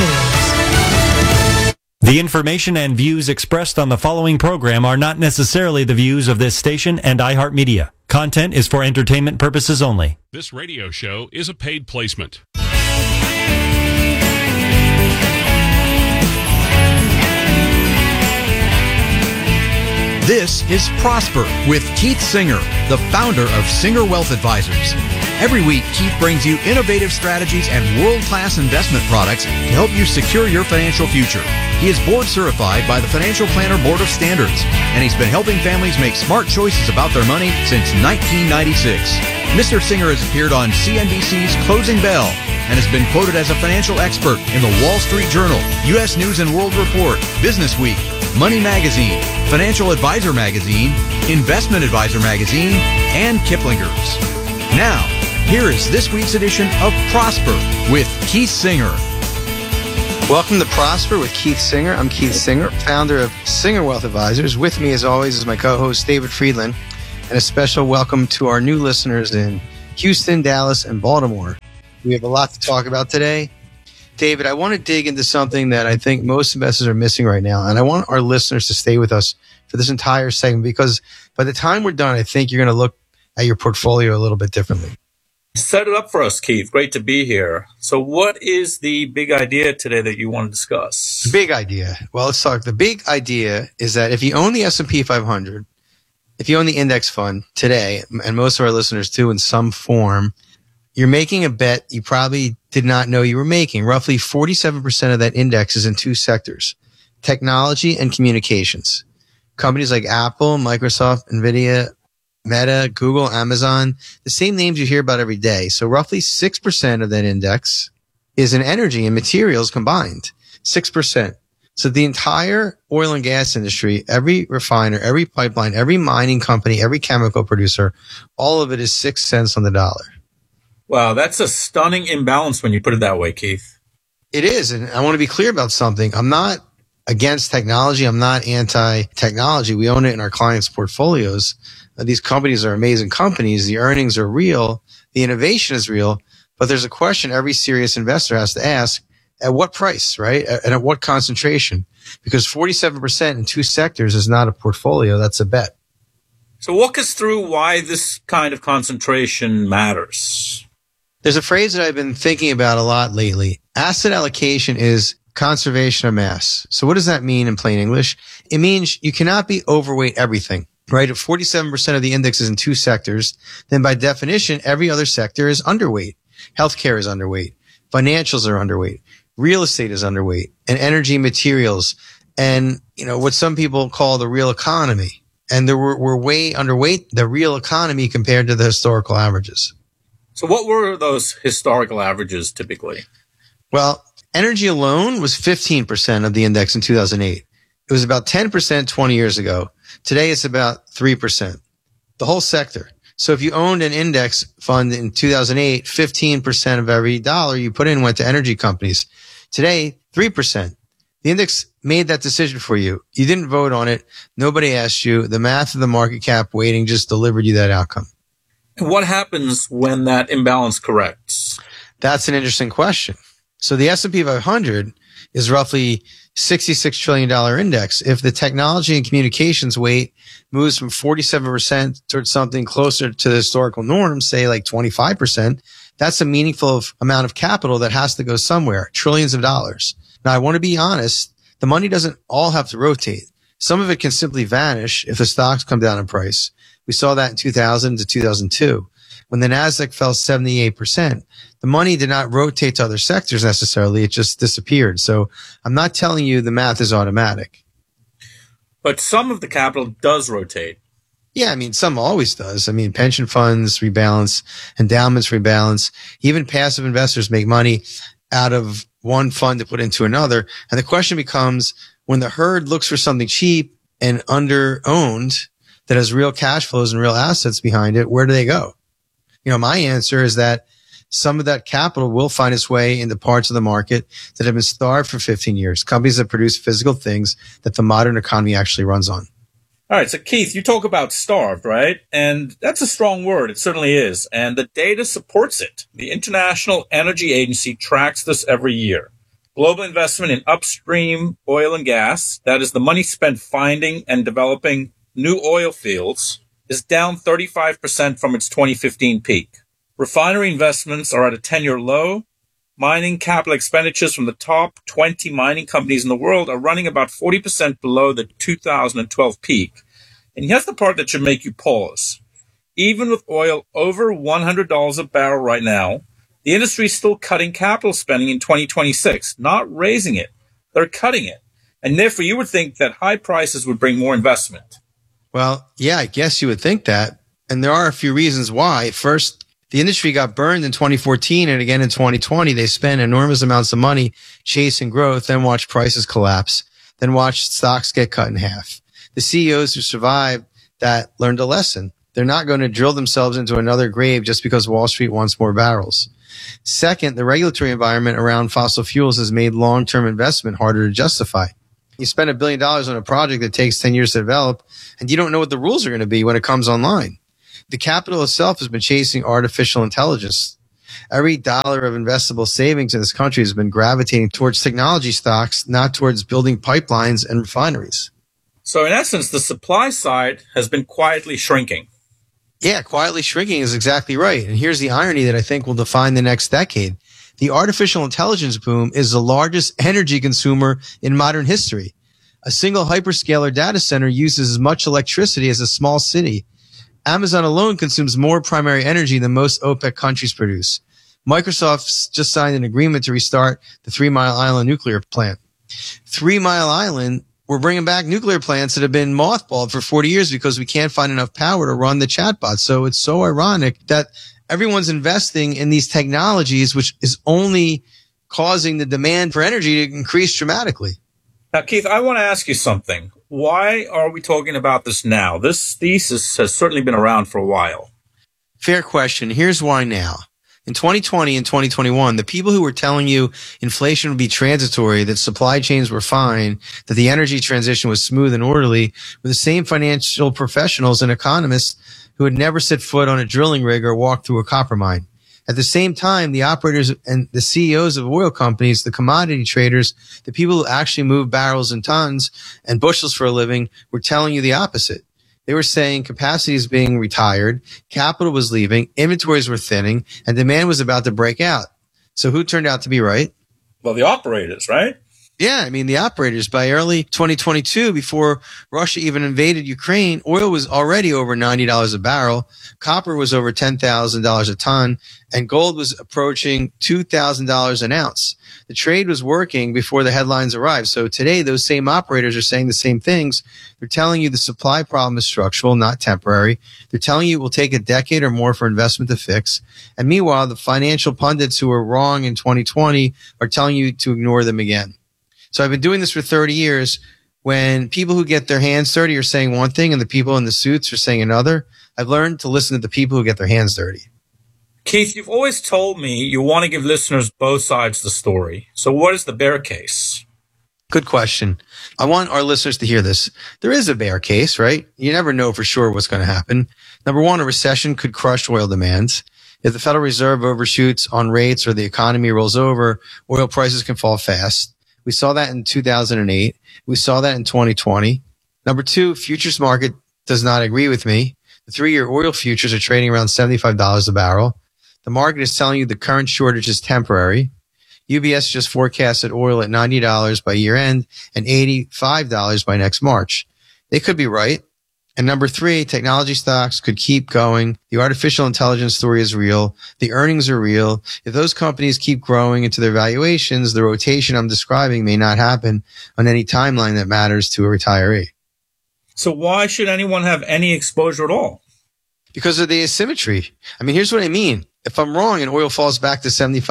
Speaker 7: News.
Speaker 15: The information and views expressed on the following program are not necessarily the views of this station and iHeartMedia. Content is for entertainment purposes only.
Speaker 16: This radio show is a paid placement.
Speaker 17: This is Prosper with Keith Singer, the founder of Singer Wealth Advisors. Every week, Keith brings you innovative strategies and world-class investment products to help you secure your financial future. He is board certified by the Financial Planner Board of Standards, and he's been helping families make smart choices about their money since 1996. Mr. Singer has appeared on CNBC's Closing Bell and has been quoted as a financial expert in the Wall Street Journal, U.S. News and World Report, Business Week, Money Magazine, Financial Advisor Magazine, Investment Advisor Magazine, and Kiplinger's. Now, here is this week's edition of Prosper with Keith Singer.
Speaker 18: Welcome to Prosper with Keith Singer. I'm Keith Singer, founder of Singer Wealth Advisors. With me, as always, is my co-host, David Friedland. And a special welcome to our new listeners in Houston, Dallas, and Baltimore. We have a lot to talk about today. David, I want to dig into something that I think most investors are missing right now. And I want our listeners to stay with us for this entire segment, because by the time we're done, I think you're going to look at your portfolio a little bit differently.
Speaker 19: Set it up for us, Keith. Great to be here. So what is the big idea today that you want to discuss?
Speaker 18: The big idea. Well, let's talk. The big idea is that if you own the S&P 500, if you own the index fund today, and most of our listeners do in some form, you're making a bet you probably did not know you were making. Roughly 47% of that index is in two sectors, technology and communications. Companies like Apple, Microsoft, NVIDIA, Meta, Google, Amazon, the same names you hear about every day. So roughly 6% of that index is in energy and materials combined. 6%. So the entire oil and gas industry, every refiner, every pipeline, every mining company, every chemical producer, all of it is 6 cents on the dollar.
Speaker 19: Wow, that's a stunning imbalance when you put it that way, Keith.
Speaker 18: It is. And I want to be clear about something. I'm not against technology. I'm not anti-technology. We own it in our clients' portfolios. These companies are amazing companies. The earnings are real. The innovation is real. But there's a question every serious investor has to ask, at what price, right? And at what concentration? Because 47% in two sectors is not a portfolio. That's a bet.
Speaker 19: So walk us through why this kind of concentration matters.
Speaker 18: There's a phrase that I've been thinking about a lot lately. Asset allocation is conservation of mass. So what does that mean in plain English? It means you cannot be overweight everything. Right? If 47% of the index is in two sectors, then by definition, every other sector is underweight. Healthcare is underweight. Financials are underweight. Real estate is underweight. And energy materials. And, what some people call the real economy. And we're way underweight the real economy compared to the historical averages.
Speaker 19: So what were those historical averages typically?
Speaker 18: Well, energy alone was 15% of the index in 2008. It was about 10% 20 years ago. Today, it's about 3%, the whole sector. So if you owned an index fund in 2008, 15% of every dollar you put in went to energy companies. Today, 3%. The index made that decision for you. You didn't vote on it. Nobody asked you. The math of the market cap weighting just delivered you that outcome.
Speaker 19: And what happens when that imbalance corrects?
Speaker 18: That's an interesting question. So the S&P 500 is roughly $66 trillion index. If the technology and communications weight moves from 47% towards something closer to the historical norms, say like 25%, that's a meaningful amount of capital that has to go somewhere, trillions of dollars. Now, I want to be honest. The money doesn't all have to rotate. Some of it can simply vanish if the stocks come down in price. We saw that in 2000 to 2002. When the NASDAQ fell 78%, the money did not rotate to other sectors necessarily. It just disappeared. So I'm not telling you the math is automatic.
Speaker 19: But some of the capital does rotate.
Speaker 18: Yeah, some always does. Pension funds rebalance, endowments rebalance. Even passive investors make money out of one fund to put into another. And the question becomes, when the herd looks for something cheap and under-owned that has real cash flows and real assets behind it, where do they go? My answer is that some of that capital will find its way into parts of the market that have been starved for 15 years, companies that produce physical things that the modern economy actually runs on.
Speaker 19: All right. So, Keith, you talk about starved, right? And that's a strong word. It certainly is. And the data supports it. The International Energy Agency tracks this every year. Global investment in upstream oil and gas, that is the money spent finding and developing new oil fields, is down 35% from its 2015 peak. Refinery investments are at a 10-year low. Mining capital expenditures from the top 20 mining companies in the world are running about 40% below the 2012 peak. And here's the part that should make you pause. Even with oil over $100 a barrel right now, the industry is still cutting capital spending in 2026, not raising it. They're cutting it. And therefore, you would think that high prices would bring more investment.
Speaker 18: Well, yeah, I guess you would think that. And there are a few reasons why. First, the industry got burned in 2014 and again in 2020. They spent enormous amounts of money chasing growth, then watched prices collapse, then watched stocks get cut in half. The CEOs who survived that learned a lesson. They're not going to drill themselves into another grave just because Wall Street wants more barrels. Second, the regulatory environment around fossil fuels has made long-term investment harder to justify. You spend $1 billion on a project that takes 10 years to develop, and you don't know what the rules are going to be when it comes online. The capital itself has been chasing artificial intelligence. Every dollar of investable savings in this country has been gravitating towards technology stocks, not towards building pipelines and refineries.
Speaker 19: So in essence, the supply side has been quietly shrinking.
Speaker 18: Yeah, quietly shrinking is exactly right. And here's the irony that I think will define the next decade. The artificial intelligence boom is the largest energy consumer in modern history. A single hyperscaler data center uses as much electricity as a small city. Amazon alone consumes more primary energy than most OPEC countries produce. Microsoft's just signed an agreement to restart the 3 Mile Island nuclear plant. 3 Mile Island, we're bringing back nuclear plants that have been mothballed for 40 years because we can't find enough power to run the chatbot. So it's so ironic that everyone's investing in these technologies, which is only causing the demand for energy to increase dramatically.
Speaker 19: Now, Keith, I want to ask you something. Why are we talking about this now? This thesis has certainly been around for a while.
Speaker 18: Fair question. Here's why now. In 2020 and 2021, the people who were telling you inflation would be transitory, that supply chains were fine, that the energy transition was smooth and orderly, were the same financial professionals and economists who had never set foot on a drilling rig or walked through a copper mine. At the same time, the operators and the CEOs of oil companies, the commodity traders, the people who actually move barrels and tons and bushels for a living were telling you the opposite. They were saying capacity is being retired, capital was leaving, inventories were thinning, and demand was about to break out. So who turned out to be right?
Speaker 19: Well, the operators, right?
Speaker 18: Yeah, I mean, the operators. By early 2022, before Russia even invaded Ukraine, oil was already over $90 a barrel, copper was over $10,000 a ton, and gold was approaching $2,000 an ounce. The trade was working before the headlines arrived. So today, those same operators are saying the same things. They're telling you the supply problem is structural, not temporary. They're telling you it will take a decade or more for investment to fix. And meanwhile, the financial pundits who were wrong in 2020 are telling you to ignore them again. So I've been doing this for 30 years. When people who get their hands dirty are saying one thing and the people in the suits are saying another, I've learned to listen to the people who get their hands dirty.
Speaker 19: Keith, you've always told me you want to give listeners both sides of the story. So what is the bear case?
Speaker 18: Good question. I want our listeners to hear this. There is a bear case, right? You never know for sure what's going to happen. Number one, a recession could crush oil demands. If the Federal Reserve overshoots on rates or the economy rolls over, oil prices can fall fast. We saw that in 2008. We saw that in 2020. Number two, futures market does not agree with me. The 3-year oil futures are trading around $75 a barrel. The market is telling you the current shortage is temporary. UBS just forecasted oil at $90 by year end and $85 by next March. They could be right. And number three, technology stocks could keep going. The artificial intelligence story is real. The earnings are real. If those companies keep growing into their valuations, the rotation I'm describing may not happen on any timeline that matters to a retiree.
Speaker 19: So why should anyone have any exposure at all?
Speaker 18: Because of the asymmetry. I mean, here's what I mean. If I'm wrong and oil falls back to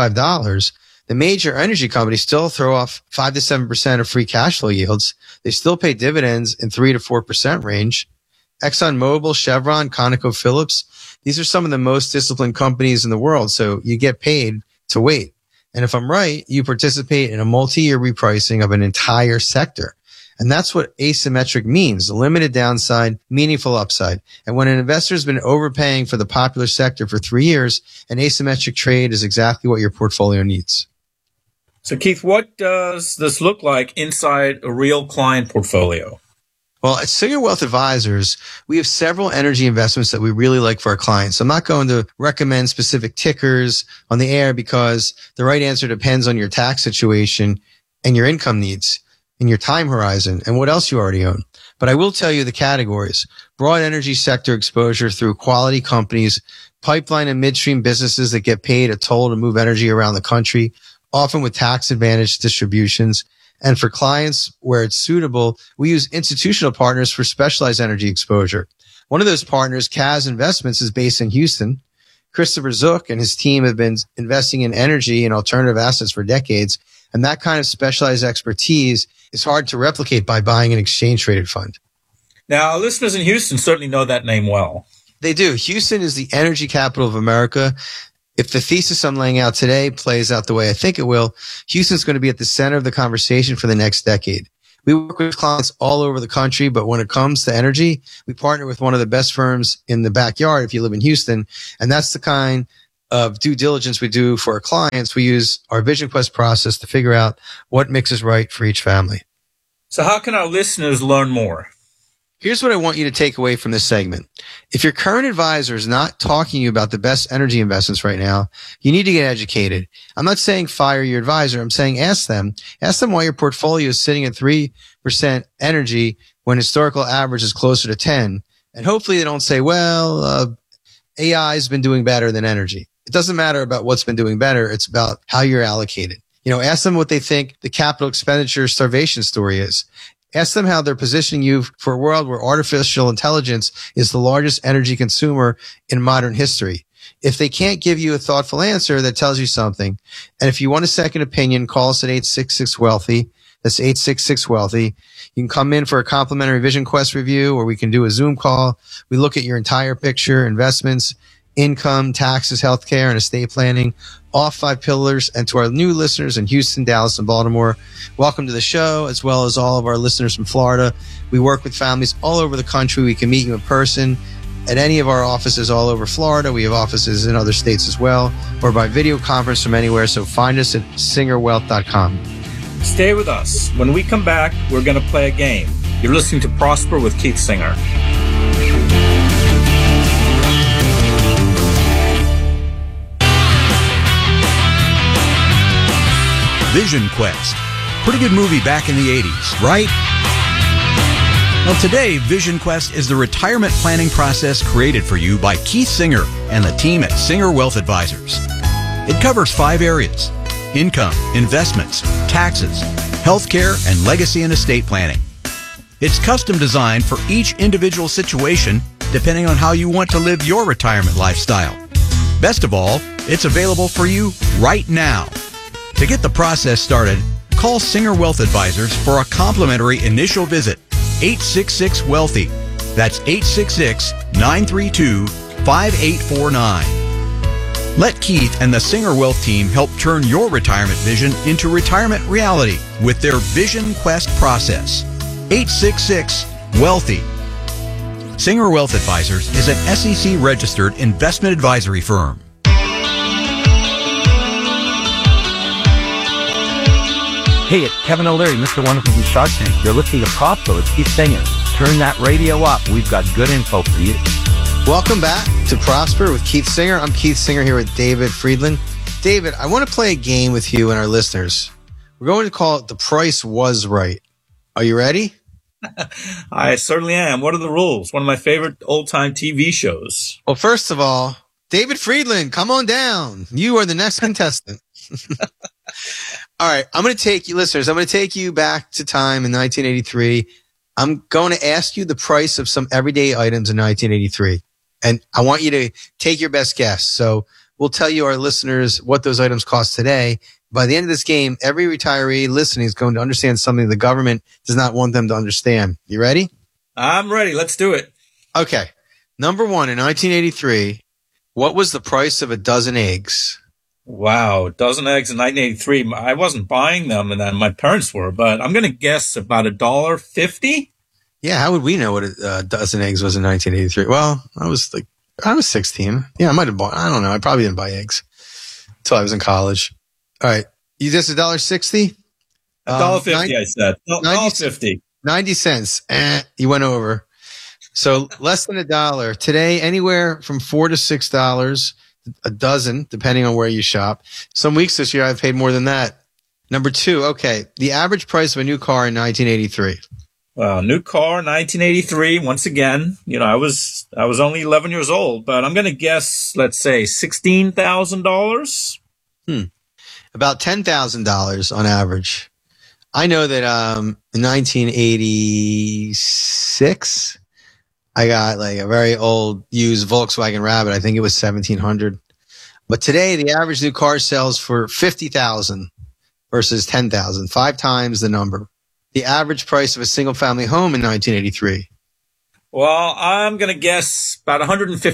Speaker 18: $75, the major energy companies still throw off 5 to 7% of free cash flow yields. They still pay dividends in 3 to 4% range. ExxonMobil, Chevron, ConocoPhillips, these are some of the most disciplined companies in the world. So you get paid to wait. And if I'm right, you participate in a multi-year repricing of an entire sector. And that's what asymmetric means, limited downside, meaningful upside. And when an investor has been overpaying for the popular sector for 3 years, an asymmetric trade is exactly what your portfolio needs.
Speaker 19: So Keith, what does this look like inside a real client portfolio?
Speaker 18: Well, at Singer Wealth Advisors, we have several energy investments that we really like for our clients. I'm not going to recommend specific tickers on the air because the right answer depends on your tax situation and your income needs. in your time horizon and what else you already own. But I will tell you the categories: broad energy sector exposure through quality companies, pipeline and midstream businesses that get paid a toll to move energy around the country, often with tax advantage distributions. And for clients where it's suitable, we use institutional partners for specialized energy exposure. One of those partners, Kaz Investments, is based in Houston. Christopher Zook and his team have been investing in energy and alternative assets for decades. And that kind of specialized expertise is hard to replicate by buying an exchange-traded fund.
Speaker 19: Now, our listeners in Houston certainly know that name well.
Speaker 18: They do. Houston is the energy capital of America. If the thesis I'm laying out today plays out the way I think it will, Houston's going to be at the center of the conversation for the next decade. We work with clients all over the country, but when it comes to energy, we partner with one of the best firms in the backyard if you live in Houston. And that's the kind of due diligence we do for our clients. We use our Vision Quest process to figure out what mix is right for each family.
Speaker 19: So how can our listeners learn more?
Speaker 18: Here's what I want you to take away from this segment. If your current advisor is not talking to you about the best energy investments right now, you need to get educated. I'm not saying fire your advisor. I'm saying ask them why your portfolio is sitting at 3% energy when historical average is closer to 10. And hopefully they don't say, well, AI has been doing better than energy. It doesn't matter about what's been doing better. It's about how you're allocated. Ask them what they think the capital expenditure starvation story is. Ask them how they're positioning you for a world where artificial intelligence is the largest energy consumer in modern history. If they can't give you a thoughtful answer, that tells you something. And if you want a second opinion, call us at 866-WEALTHY. That's 866-WEALTHY. You can come in for a complimentary Vision Quest review, or we can do a Zoom call. We look at your entire picture, investments, income, taxes, healthcare, and estate planning, all 5 pillars. And to our new listeners in Houston, Dallas, and Baltimore, welcome to the show, as well as all of our listeners from Florida. We work with families all over the country. We can meet you in person at any of our offices all over Florida. We have offices in other states as well, or by video conference from anywhere. So find us at singerwealth.com.
Speaker 19: Stay with us. When we come back, we're going to play a game. You're listening to Prosper with Keith Singer.
Speaker 17: Vision Quest. Pretty good movie back in the 80s, right? Well, today, Vision Quest is the retirement planning process created for you by Keith Singer and the team at Singer Wealth Advisors. It covers 5 areas: income, investments, taxes, healthcare, and legacy and estate planning. It's custom designed for each individual situation, depending on how you want to live your retirement lifestyle. Best of all, it's available for you right now. To get the process started, call Singer Wealth Advisors for a complimentary initial visit. 866-WEALTHY. That's 866-932-5849. Let Keith and the Singer Wealth team help turn your retirement vision into retirement reality with their Vision Quest process. 866-WEALTHY. Singer Wealth Advisors is an SEC-registered investment advisory firm.
Speaker 20: Hey, it's Kevin O'Leary, Mr. Wonderful from Shark Tank. You're listening to Prosper with Keith Singer. Turn that radio up. We've got good info for you.
Speaker 18: Welcome back to Prosper with Keith Singer. I'm Keith Singer here with David Friedland. David, I want to play a game with you and our listeners. We're going to call it The Price Was Right. Are you ready?
Speaker 19: I certainly am. What are the rules? One of my favorite old-time TV shows.
Speaker 18: Well, first of all, David Friedland, come on down. You are the next contestant. All right, I'm going to take you, listeners, I'm going to take you back to time in 1983. I'm going to ask you the price of some everyday items in 1983. And I want you to take your best guess. So we'll tell you, our listeners, what those items cost today. By the end of this game, every retiree listening is going to understand something the government does not want them to understand. You ready?
Speaker 19: I'm ready. Let's do it.
Speaker 18: Okay. Number 1, in 1983, what was the price of a dozen eggs?
Speaker 19: Wow, a dozen eggs in 1983. I wasn't buying them, and then my parents were, but I'm going to guess about $1.50.
Speaker 18: Yeah, how would we know what a dozen eggs was in 1983? Well, I was 16. Yeah, I might have bought. I don't know. I probably didn't buy eggs until I was in college. All right, you just $1.60.
Speaker 19: $1.50. I said $1.50.
Speaker 18: 90 cents. You went over. So less than $1 today. Anywhere from $4 to $6. A dozen, depending on where you shop. Some weeks this year I've paid more than that. Number 2, okay. The average price of a new car in 1983.
Speaker 19: Well, new car, 1983. Once again, I was only 11 years old, but I'm going to guess, let's say, $16,000.
Speaker 18: About $10,000 on average. I know that in 1986, I got like a very old used Volkswagen Rabbit. I think it was $1,700. But today, the average new car sells for $50,000 versus $10,000, 5 times the number. The average price of a single-family home in 1983.
Speaker 19: Well, I'm going to guess about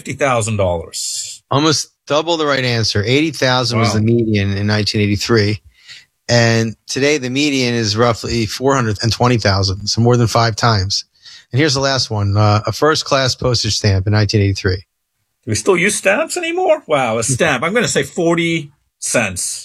Speaker 19: $150,000.
Speaker 18: Almost double the right answer. $80,000 was the median in 1983. And today, the median is roughly $420,000, so more than 5 times. And here's the last one, a first-class postage stamp in 1983.
Speaker 19: Do we still use stamps anymore? Wow, a stamp. I'm going to say 40 cents.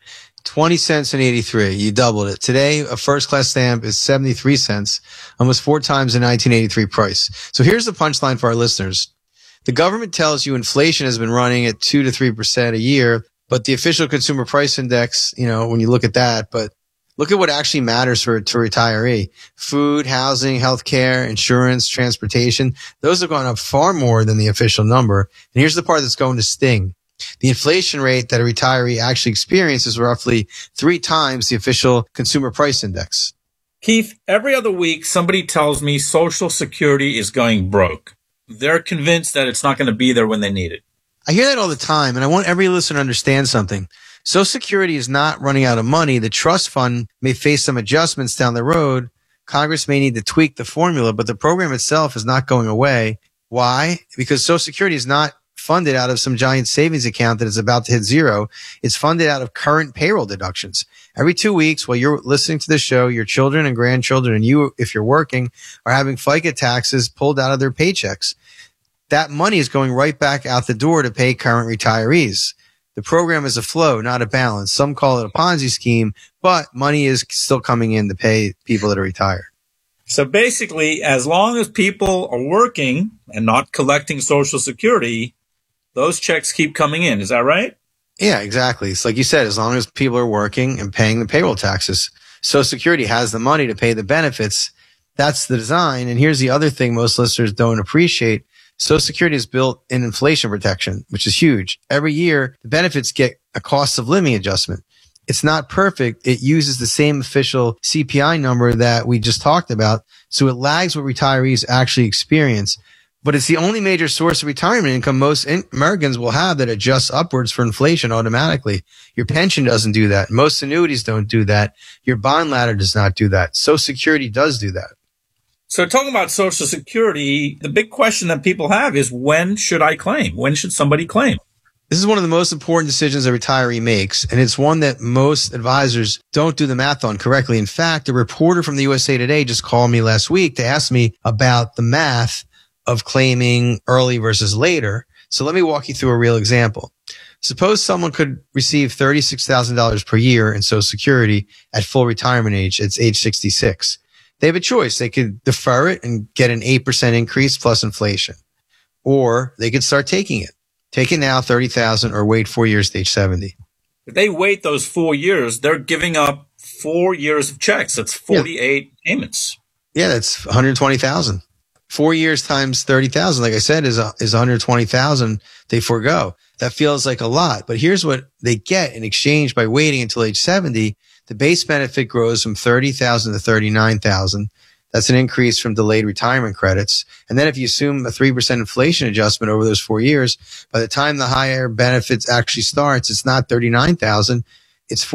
Speaker 18: 20 cents in 83. You doubled it. Today, a first-class stamp is 73 cents, almost 4 times the 1983 price. So here's the punchline for our listeners. The government tells you inflation has been running at 2 to 3% a year, but the official consumer price index, when you look at that, but look at what actually matters to a retiree. Food, housing, healthcare, insurance, transportation, those have gone up far more than the official number. And here's the part that's going to sting. The inflation rate that a retiree actually experiences is roughly 3 times the official consumer price index.
Speaker 19: Keith, every other week, somebody tells me Social Security is going broke. They're convinced that it's not going to be there when they need it.
Speaker 18: I hear that all the time, and I want every listener to understand something. Social Security is not running out of money. The trust fund may face some adjustments down the road. Congress may need to tweak the formula, but the program itself is not going away. Why? Because Social Security is not funded out of some giant savings account that is about to hit zero. It's funded out of current payroll deductions. Every 2 weeks while you're listening to the show, your children and grandchildren and you, if you're working, are having FICA taxes pulled out of their paychecks. That money is going right back out the door to pay current retirees. The program is a flow, not a balance. Some call it a Ponzi scheme, but money is still coming in to pay people that are retired.
Speaker 19: So basically, as long as people are working and not collecting Social Security, those checks keep coming in. Is that right?
Speaker 18: Yeah, exactly. It's like you said, as long as people are working and paying the payroll taxes, Social Security has the money to pay the benefits. That's the design. And here's the other thing most listeners don't appreciate. Social Security is built in inflation protection, which is huge. Every year, the benefits get a cost of living adjustment. It's not perfect. It uses the same official CPI number that we just talked about. So it lags what retirees actually experience. But it's the only major source of retirement income most Americans will have that adjusts upwards for inflation automatically. Your pension doesn't do that. Most annuities don't do that. Your bond ladder does not do that. Social Security does do that.
Speaker 19: So talking about Social Security, the big question that people have is, when should I claim? When should somebody claim?
Speaker 18: This is one of the most important decisions a retiree makes, and it's one that most advisors don't do the math on correctly. In fact, a reporter from the USA Today just called me last week to ask me about the math of claiming early versus later. So let me walk you through a real example. Suppose someone could receive $36,000 per year in Social Security at full retirement age. It's age 66. They have a choice. They could defer it and get an 8% increase plus inflation, or they could start taking it. Take it now, $30,000, or wait 4 years to age 70.
Speaker 19: If they wait those 4 years, they're giving up 4 years of checks. That's 48 payments.
Speaker 18: Yeah, that's $120,000. 4 years times 30,000, like I said, is $120,000 they forego. That feels like a lot, but here's what they get in exchange by waiting until age 70. The base benefit grows from $30,000 to $39,000. That's an increase from delayed retirement credits. And then if you assume a 3% inflation adjustment over those 4 years, by the time the higher benefits actually starts, it's not $39,000. It's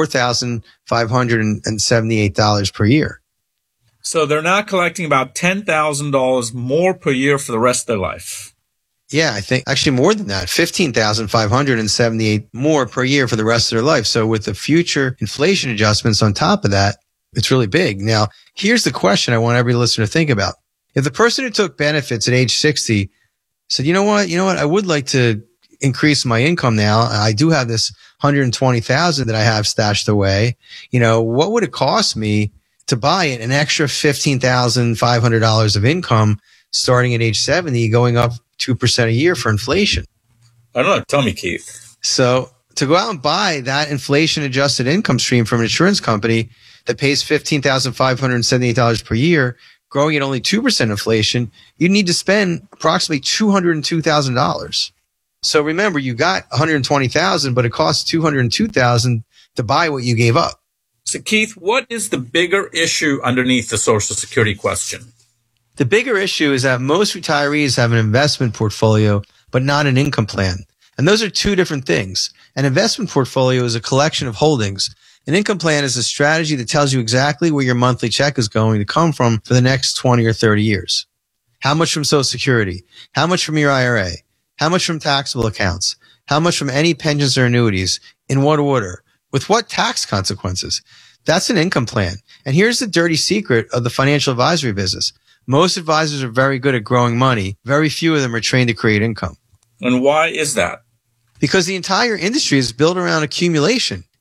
Speaker 18: $44,578 per year.
Speaker 19: So they're now collecting about $10,000 more per year for the rest of their life.
Speaker 18: Yeah, I think actually more than that, $15,578 more per year for the rest of their life. So with the future inflation adjustments on top of that, it's really big. Now, here's the question I want every listener to think about. If the person who took benefits at age 60 said, you know what, I would like to increase my income now. I do have this $120,000 that I have stashed away. What would it cost me to buy it? An extra $15,500 of income starting at age 70, going up 2% a year for inflation.
Speaker 19: I don't know. Tell me, Keith.
Speaker 18: So To go out and buy that inflation adjusted income stream from an insurance company that pays $15,578 per year, growing at only 2% inflation, you need to spend approximately $202,000. So remember, you got $120,000, but it costs $202,000 to buy what you gave up.
Speaker 19: So Keith, what is the bigger issue underneath the Social Security question?
Speaker 18: The bigger issue is that most retirees have an investment portfolio, but not an income plan. And those are two different things. An investment portfolio is a collection of holdings. An income plan is a strategy that tells you exactly where your monthly check is going to come from for the next 20 or 30 years. How much from Social Security? How much from your IRA? How much from taxable accounts? How much from any pensions or annuities? In what order? With what tax consequences? That's an income plan. And here's the dirty secret of the financial advisory business. Most advisors are very good at growing money. Very few of them are trained to create income.
Speaker 19: And why is that?
Speaker 18: Because the entire industry is built around accumulation.